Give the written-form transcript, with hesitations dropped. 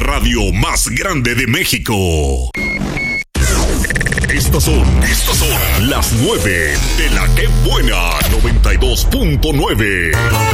radio más grande de México. Estos son las 9 de la Que Buena 92.9.